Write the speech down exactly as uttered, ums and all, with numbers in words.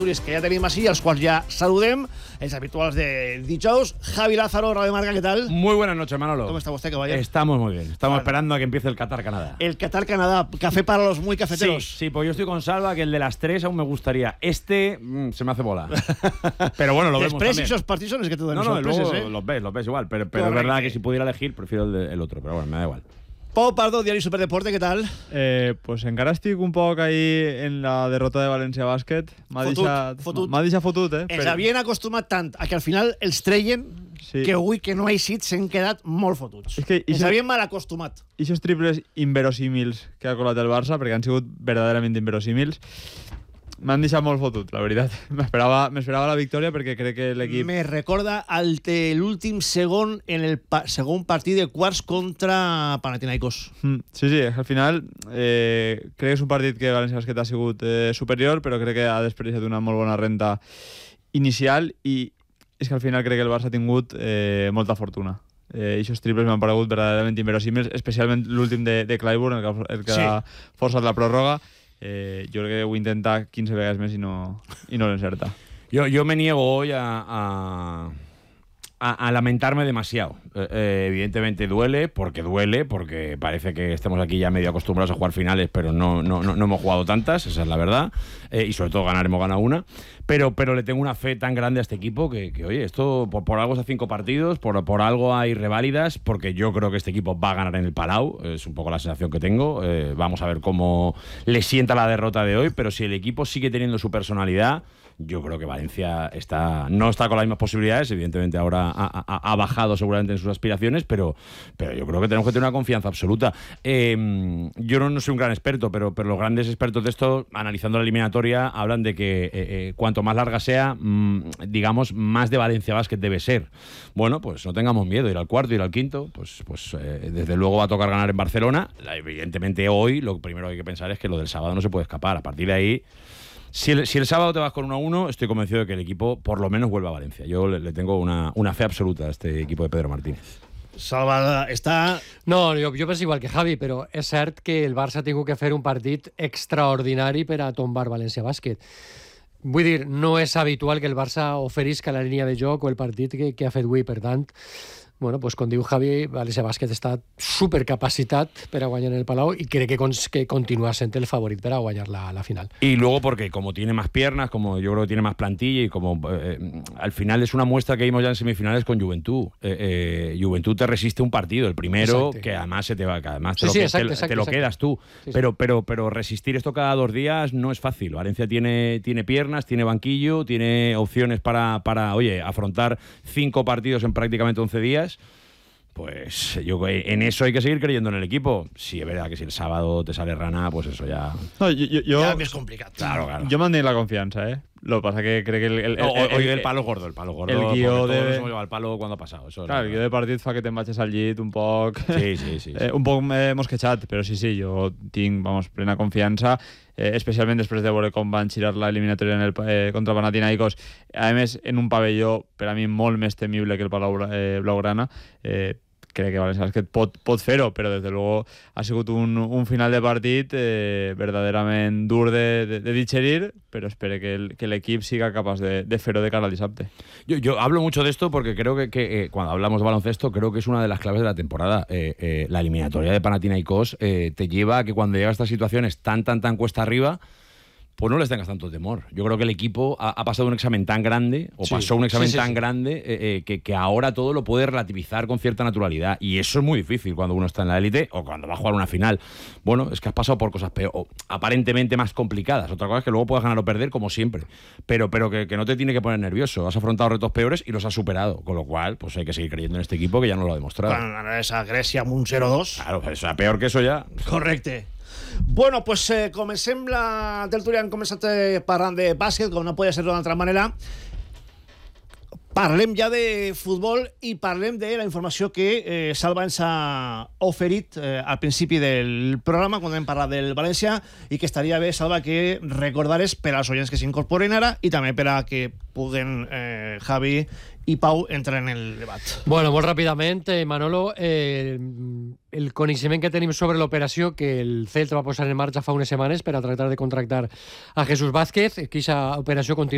que ya tenim així, els quals ja saludem, els habituals de dijous. Javi Lázaro, Radio Marca, ¿qué tal? Muy buenas noches, Manolo. ¿Cómo está usted, caballero? Estamos muy bien. Estamos Vale. esperando a que empiece el Qatar-Canadá. El Qatar-Canadá, café para los muy cafeteros. Sí, sí, pues yo estoy con Salva, que el de las tres aún me gustaría. Este mmm, se me hace bola. Pero bueno, lo vemos Després, también. esos partits són els que te donen No, no, sorpreses, luego eh? los ves, los ves igual. Pero, pero es Correcte. verdad que si pudiera elegir, prefiero el, de- el otro. Pero bueno, me da igual. Pau Pardo, Diari Superdeporte, ¿qué tal? Eh, pues encara estic un poc ahí en la derrota de València Bàsquet. M'ha Fotut, deixat fotut. m'ha deixat fotut, eh? Ens havien acostumat tant a que al final els treien Sí. que avui que no ha eixit s'han quedat molt fotuts. És que Ens ixa- havien mal acostumat. Ixos triples inverosímils que ha colat el Barça, perquè han sigut verdaderament inverosímils, m'han deixat molt fotut, la veritat. M'esperava m'esperava la victòria perquè crec que l'equip... Me recorda al de l'últim segon en el pa segon partit de quarts contra Panathinaikos. Mm, Sí, sí, al final eh, crec que és un partit que València Bàsquet ha sigut eh, superior, però crec que ha desperdiciat una molt bona renta inicial i és que al final crec que el Barça ha tingut eh, molta fortuna. Eh, I aquests triples m'han paregut verdaderament inverosímils, especialment l'últim de, de Clyburn, el que, el que Sí. ha forçat la pròrroga. Eh, jo crec que ho intenta quinze vegades més i no, i no l'encerta. Yo, yo me niego hoy a, a, a- a lamentarme demasiado. Eh, eh, evidentemente duele, porque duele, porque parece que estemos aquí ya medio acostumbrados a jugar finales, pero no, no, no, no hemos jugado tantas, esa es la verdad. Eh, y sobre todo ganar hemos ganado una. Pero, pero le tengo una fe tan grande a este equipo que, que oye, esto por, por algo es a cinco partidos, por, por algo hay reválidas, porque yo creo que este equipo va a ganar en el Palau, es un poco la sensación que tengo. Eh, vamos a ver cómo le sienta la derrota de hoy, pero si el equipo sigue teniendo su personalidad, yo creo que Valencia está no está con las mismas posibilidades. Evidentemente ahora ha, ha- ha bajado seguramente en sus aspiraciones, pero, pero yo creo que tenemos que tener una confianza absoluta. Eh, yo no, no soy un gran experto, pero, pero los grandes expertos de esto, analizando la eliminatoria, hablan de que eh, eh, cuanto más larga sea, mm, digamos, más de Valencia Basket debe ser. Bueno, pues no tengamos miedo, ir al cuarto, ir al quinto, pues, pues eh, desde luego va a tocar ganar en Barcelona. La- Evidentemente hoy lo primero que hay que pensar es que lo del sábado no se puede escapar. A partir de ahí, Si el, si el sábado te vas con uno a uno, estoy convencido de que el equipo por lo menos vuelva a Valencia. Yo le, le tengo una, una fe absoluta a este equipo de Pedro Martínez. Salva està... No, jo, jo penso igual que Javi, però és cert que el Barça ha tingut que fer un partit extraordinari per a tombar València Bàsquet. Vull dir, no és habitual que el Barça oferisca la línia de joc o el partit que, que ha fet avui, per tant, bueno, pues, com diu Javi, València Bàsquet està supercapacitat per a guanyar en el Palau i crec que, cons que continua sent el favorit per a guanyar la, la final. Y luego porque como tiene más piernas, como yo creo que tiene más plantilla y como eh, al final es una muestra que vimos ya en semifinales con Juventud. Eh, eh, Juventud te resiste un partido, el primero, Exacte. que además se te va, que además Sí, te, lo, sí, que- exacte, te, exacte, te lo exacte. quedas tú. Sí, sí. Pero, pero, pero resistir esto cada dos días no es fácil. Valencia tiene, tiene piernas, tiene banquillo, tiene opciones para, para, oye, afrontar cinco partidos en prácticamente once días. Pues yo en eso hay que seguir creyendo en el equipo. Sí, es verdad que si el sábado te sale rana, pues eso ya... No, jo, jo, jo, Ja és més complicat. Claro, claro. jo mantenc la confiança, eh? Lo que pasa que crec que el, el, No, el, hoy el palo gordo, el palo gordo. el guió porque todos de- nos hemos llevado el palo cuando ha pasado. Eso es Clar, la el guió de partit fa que te'n vagis al llit un poc... Sí, sí, sí. sí. Eh, un poc eh, mosquejat, però sí, sí, jo tinc, vamos, plena confiança, eh, especialment després de veure com van girar l'eliminatòria en el, eh, contra Panathinaikos, a més, en un pavelló, per a mi, molt més temible que el Palau eh, Blaugrana. Eh, crec que València Bàsquet pot, pot fer-ho, però des de luego ha sigut un, un final de partit eh, verdaderament dur de, de, de digerir, però espero que el- que l'equip siga capaç de, de fer-ho de cara al dissabte. Yo, yo hablo mucho de esto porque creo que, que, eh, cuando hablamos de baloncesto, creo que es una de las claves de la temporada. Eh, eh, la eliminatoria de Panathinaikos eh, te lleva a que cuando llega a estas situaciones tan, tan, tan cuesta arriba, pues no les tengas tanto temor. Yo creo que el equipo ha, ha pasado un examen tan grande, o Sí, pasó un examen sí, sí, tan sí. grande, eh, eh, que, que ahora todo lo puede relativizar con cierta naturalidad. Y eso es muy difícil cuando uno está en la élite o cuando va a jugar una final. Bueno, es que has pasado por cosas peor, o aparentemente más complicadas. Otra cosa es que luego puedas ganar o perder, como siempre. Pero, pero que, que no te tiene que poner nervioso. Has afrontado retos peores y los has superado. Con lo cual, pues hay que seguir creyendo en este equipo que ya nos lo ha demostrado. Quan anaves a Grècia amb un zero dos. Claro, pues, o sea, peor que eso ya. Correcte. Bueno, pues eh, comencem la tertúlia. Hem començat eh, parlant de bàsquet, com no podia ser d'una altra manera. Parlem ja de futbol i parlem de la informació que eh, Salva ens ha oferit eh, al principi del programa, quan hem parlat del València, i que estaria bé, Salva, que recordares per als oients que s'incorporen ara i també per a que puguen eh, Javi i Pau entrar en el debat. Bueno, molt ràpidament, eh, Manolo, eh, el coneixement que tenim sobre l'operació que el Celta va posar en marxa fa unes setmanes per a tractar de contractar a Jesús Vázquez, que aquesta operació continua